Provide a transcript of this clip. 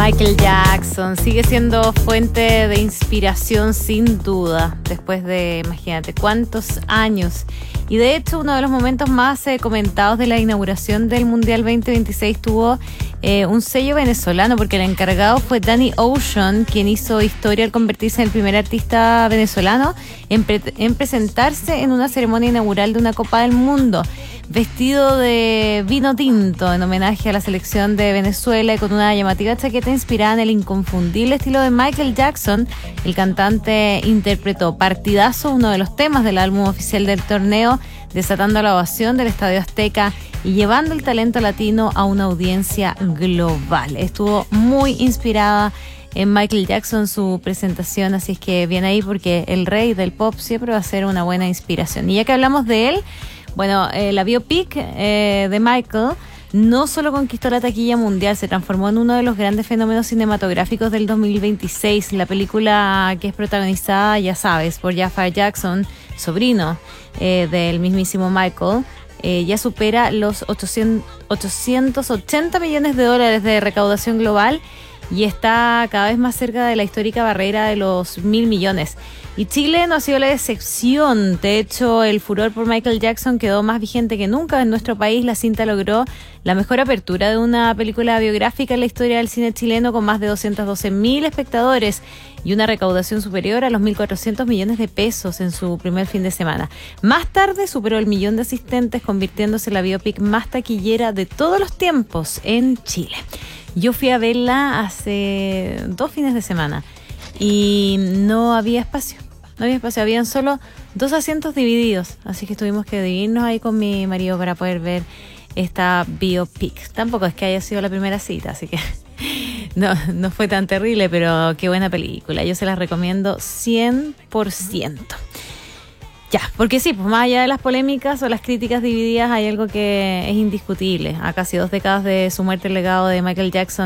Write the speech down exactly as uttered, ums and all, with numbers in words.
Michael Jackson sigue siendo fuente de inspiración sin duda, después de, imagínate, cuántos años. Y de hecho, uno de los momentos más eh, comentados de la inauguración del Mundial veinte veintiséis tuvo eh, un sello venezolano, porque el encargado fue Danny Ocean, quien hizo historia al convertirse en el primer artista venezolano en, pre en presentarse en una ceremonia inaugural de una Copa del Mundo, vestido de vino tinto en homenaje a la selección de Venezuela y con una llamativa chaqueta inspirada en el inconfundible estilo de Michael Jackson. El cantante interpretó Partidazo, uno de los temas del álbum oficial del torneo, desatando la ovación del Estadio Azteca y llevando el talento latino a una audiencia global. Estuvo muy inspirada en Michael Jackson su presentación, así es que bien ahí, porque el rey del pop siempre va a ser una buena inspiración. Y ya que hablamos de él, bueno, eh, la biopic eh, de Michael no solo conquistó la taquilla mundial, se transformó en uno de los grandes fenómenos cinematográficos del dos mil veintiséis. La película, que es protagonizada, ya sabes, por Jafar Jackson, sobrino eh, del mismísimo Michael, eh, ya supera los ochocientos ochenta millones de dólares de recaudación global y está cada vez más cerca de la histórica barrera de los mil millones. Y Chile no ha sido la excepción. De hecho, el furor por Michael Jackson quedó más vigente que nunca en nuestro país. La cinta logró la mejor apertura de una película biográfica en la historia del cine chileno, con más de doscientos doce mil espectadores y una recaudación superior a los mil cuatrocientos millones de pesos en su primer fin de semana. Más tarde superó el millón de asistentes, convirtiéndose en la biopic más taquillera de todos los tiempos en Chile. Yo fui a verla hace dos fines de semana y no había espacio, no había espacio, habían solo dos asientos divididos, así que tuvimos que dividirnos ahí con mi marido para poder ver esta biopic. Tampoco es que haya sido la primera cita, así que no, no fue tan terrible, pero qué buena película, yo se las recomiendo cien por ciento. Ya, porque sí, pues más allá de las polémicas o las críticas divididas, hay algo que es indiscutible. A casi dos décadas de su muerte, el legado de Michael Jackson